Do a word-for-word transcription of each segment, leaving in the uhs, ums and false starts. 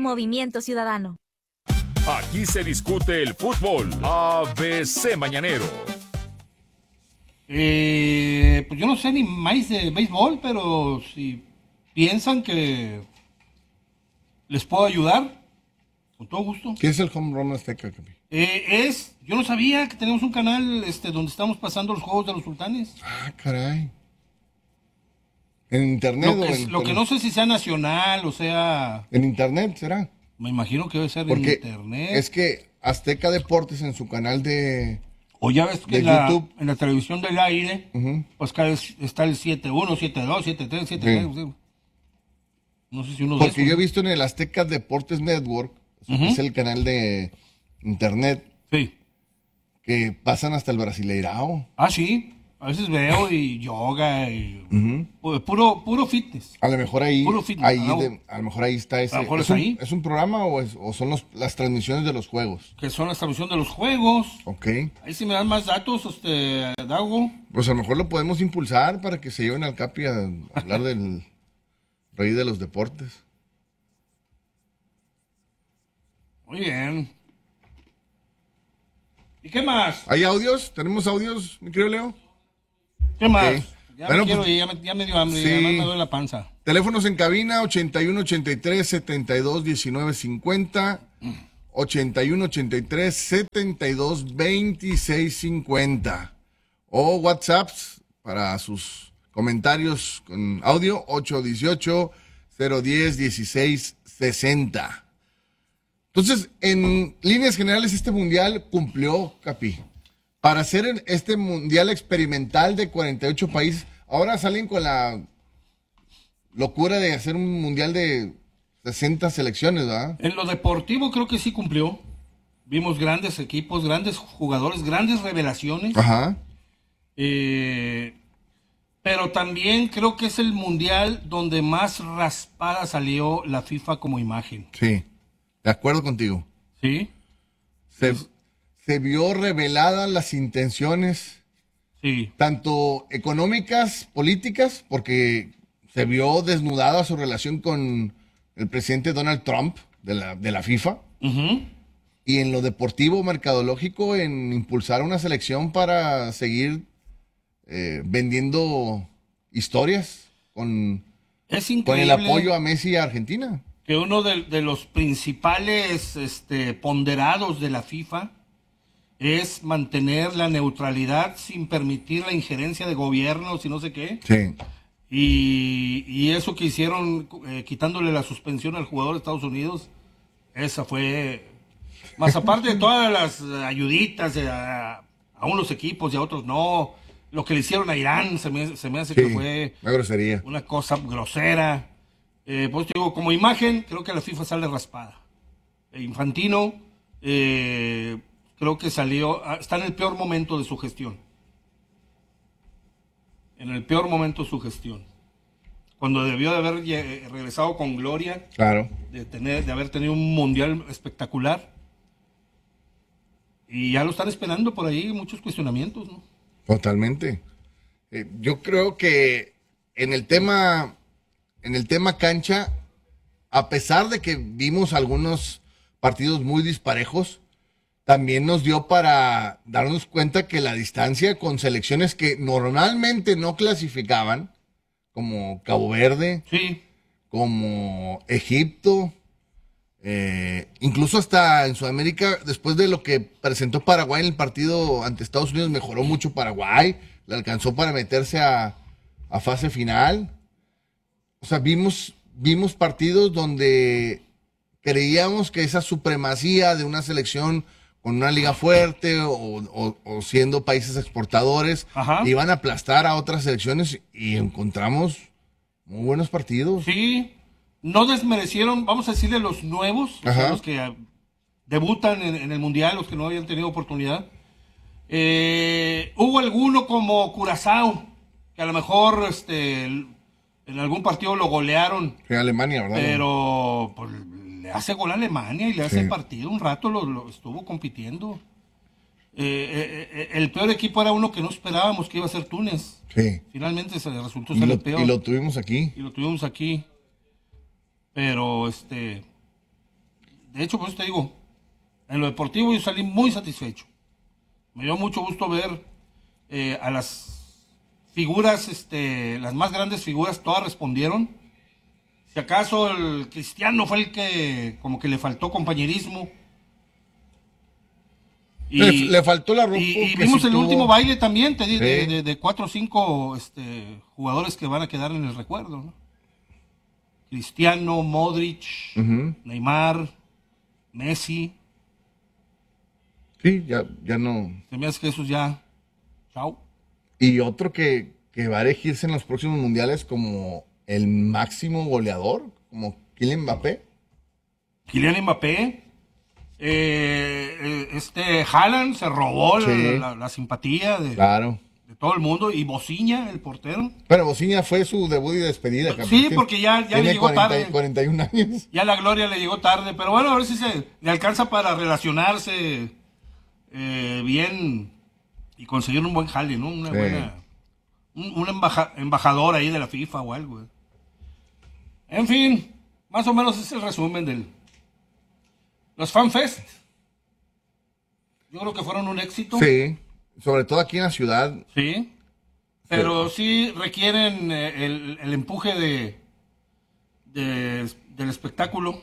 Movimiento Ciudadano. Aquí se discute el fútbol. A B C Mañanero. Eh, pues yo no sé ni más de béisbol, pero si piensan que les puedo ayudar, con todo gusto. ¿Qué es el Home Run Azteca, Capi? Eh, es, yo no sabía que tenemos un canal este, donde estamos pasando los juegos de los sultanes. Ah, caray. ¿En internet Lo o que, en lo que no sé si sea nacional o sea... En internet, ¿será? Me imagino que debe ser Porque en internet. es que Azteca Deportes en su canal de... O ya ves que de en la, YouTube. en la televisión del aire, Uh-huh. pues cada vez está el siete uno, siete dos, siete tres, siete tres. Sí. No sé si uno de Porque esos. yo he visto en el Azteca Deportes Network, Uh-huh. que es el canal de internet, Sí. que pasan hasta el Brasileirao. Ah, sí. A veces veo y yoga y Uh-huh. pu- puro puro fitness. A lo mejor ahí, Puro fitness, ahí ¿no? de- a lo mejor ahí está ese. A lo mejor ¿Es, es un, ahí. ¿Es un programa o, es- o son los, las transmisiones de los juegos? Que son la transmisión de los juegos. Ok. Ahí sí me dan más datos, este, Dago. Pues a lo mejor lo podemos impulsar para que se lleven al Capi a, a hablar del rey de los deportes. Muy bien. ¿Y qué más? ¿Hay audios? ¿Tenemos audios, mi querido Leo? ¿Qué más? Ok. Ya Bueno, me quiero pues, ir, ya me, ya me dio hambre, sí. ya me duele la panza. Teléfonos en cabina ochenta y uno ochenta y tres setenta y dos diecinueve cincuenta, ochenta y uno ochenta y tres setenta y dos veintiséis cincuenta o WhatsApps para sus comentarios con audio ocho dieciocho cero diez dieciséis sesenta. Entonces, en líneas generales, este mundial cumplió, Capi. Para hacer este mundial experimental de cuarenta y ocho países, ahora salen con la locura de hacer un mundial de sesenta selecciones, ¿verdad? En lo deportivo creo que sí cumplió. Vimos grandes equipos, grandes jugadores, grandes revelaciones. Ajá. Eh, pero también creo que es el mundial donde más raspada salió la FIFA como imagen. Sí, de acuerdo contigo. ¿Sí? Se, se vio reveladas las intenciones, Sí. tanto económicas, políticas, porque se vio desnudada su relación con el presidente Donald Trump de la, de la FIFA, Ujú. y en lo deportivo, mercadológico, en impulsar una selección para seguir eh, vendiendo historias con, Es con increíble el apoyo a Messi y a Argentina. que uno de, de los principales este, ponderados de la FIFA es mantener la neutralidad sin permitir la injerencia de gobiernos y no sé qué. Sí. Y, y eso que hicieron eh, quitándole la suspensión al jugador de Estados Unidos, esa fue, más aparte de todas las ayuditas eh, a, a unos equipos y a otros no, lo que le hicieron a Irán se me, se me hace Sí, que fue una grosería. una cosa grosera. Eh, pues digo, como imagen, creo que la FIFA sale raspada. Eh, Infantino, eh, creo que salió, ah, está en el peor momento de su gestión. En el peor momento de su gestión. Cuando debió de haber eh, regresado con gloria, Claro. de, tener, de haber tenido un mundial espectacular. Y ya lo están esperando por ahí muchos cuestionamientos, ¿no? Totalmente. Eh, yo creo que en el tema, en el tema cancha, a pesar de que vimos algunos partidos muy disparejos, también nos dio para darnos cuenta que la distancia con selecciones que normalmente no clasificaban, como Cabo Verde, Sí, como Egipto, eh, incluso hasta en Sudamérica, después de lo que presentó Paraguay en el partido ante Estados Unidos, mejoró mucho Paraguay, le alcanzó para meterse a, a fase final. O sea, vimos, vimos partidos donde creíamos que esa supremacía de una selección con una liga fuerte o, o- o siendo países exportadores Ajá. iban a aplastar a otras selecciones, y encontramos muy buenos partidos. sí. No desmerecieron, vamos a decirle, los nuevos, o sea, Ajá. los que ah, debutan en, en el Mundial, los que no habían tenido oportunidad. Eh, hubo alguno como Curazao, que a lo mejor este, en algún partido lo golearon, Fue Alemania, ¿verdad? pero pues, le hace gol a Alemania y le hace Sí. partido. Un rato lo, lo estuvo compitiendo. Eh, eh, eh, el peor equipo era uno que no esperábamos, que iba a ser Túnez. Sí. Finalmente se resultó Y ser lo, el peor. y lo tuvimos aquí. Y lo tuvimos aquí. Pero, este... de hecho, pues te digo, en lo deportivo yo salí muy satisfecho. Me dio mucho gusto ver eh, a las figuras, este, las más grandes figuras, todas respondieron. Si acaso el Cristiano fue el que como que le faltó compañerismo. Y, le, le faltó la ropa. Y, y vimos sí el tuvo... último baile también, te digo, sí. de, de, de cuatro o cinco este, jugadores que van a quedar en el recuerdo, ¿no? Cristiano, Modric, uh-huh. Neymar, Messi. Sí, ya, ya no. Se me hace que esos ya. Chao. Y otro que, que va a elegirse en los próximos mundiales como el máximo goleador, como Kylian Mbappé. Kylian Mbappé. Eh, este Haaland se robó sí. la, la, la simpatía de, claro. de todo el mundo. Y Bocinha, el portero. Pero Bocinha fue su debut y despedida. Sí, porque ya, ya le llegó cuarenta, tarde. cuarenta y un años. Ya la gloria le llegó tarde. Pero bueno, a ver si se le alcanza para relacionarse eh, bien y conseguir un buen jale, ¿no? Una sí. buena, un, un embaja, embajador ahí de la FIFA o algo. En fin, más o menos es el resumen del los FanFest. Yo creo que fueron un éxito. Sí, sobre todo aquí en la ciudad. Sí, pero sí, sí requieren eh, el, el empuje de, de del espectáculo.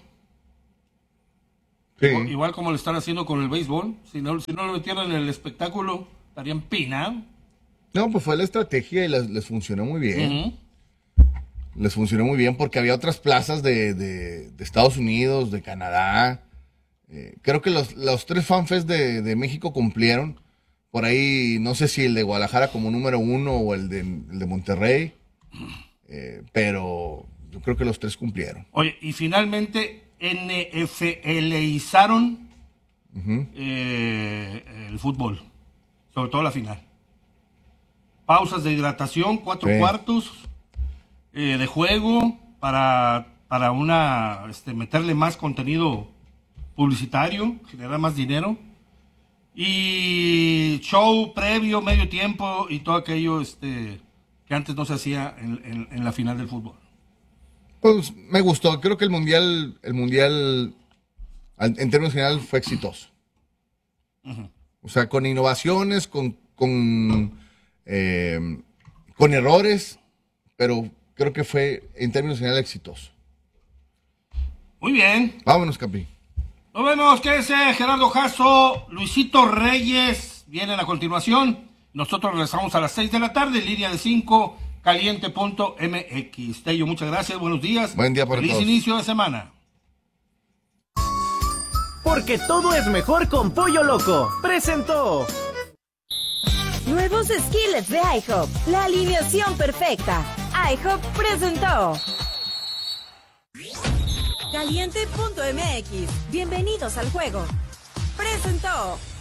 Sí. Igual, igual como lo están haciendo con el béisbol. Si no, si no lo metieran en el espectáculo, estarían pinados. No, pues fue la estrategia y les, les funcionó muy bien. Uh-huh. Les funcionó muy bien porque había otras plazas de, de, de Estados Unidos, de Canadá. Eh, creo que los, los tres FanFest de, de México cumplieron. Por ahí, no sé si el de Guadalajara como número uno o el de, el de Monterrey. Eh, pero yo creo que los tres cumplieron. Oye, y finalmente N F Lizaron uh-huh. eh, el fútbol. Sobre todo la final. Pausas de hidratación, cuatro sí. cuartos eh, de juego para, para una este, meterle más contenido publicitario, generar más dinero y show previo, medio tiempo y todo aquello este, que antes no se hacía en, en, en la final del fútbol. Pues me gustó, creo que el mundial, el mundial en términos generales fue exitoso. Uh-huh. O sea, con innovaciones, con con, eh, con errores, pero creo que fue en términos generales exitoso. Muy bien. Vámonos, Capi. Nos vemos, quédese, Gerardo Jasso, Luisito Reyes, vienen a continuación. Nosotros regresamos a las seis de la tarde, línea de cinco, caliente punto m x. Tello, muchas gracias, buenos días. Buen día para Feliz todos. Feliz inicio de semana. Porque todo es mejor con Pollo Loco. Presentó. Nuevos skillets de IHOP, la alineación perfecta. IHOP presentó. caliente punto m x. Bienvenidos al juego. Presentó.